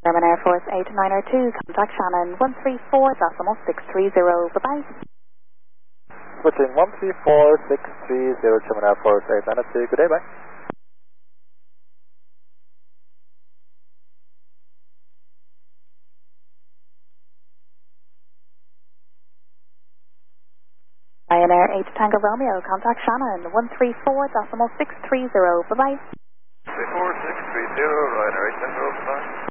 German Air Force 8902, contact Shannon 134.630, bye-bye. Switching 134.630, German Air Force 8902, good day, bye. Ryanair 8 Tango Romeo, contact Shannon 134.630, bye-bye. 34630, Ryanair 8 Tango, bye.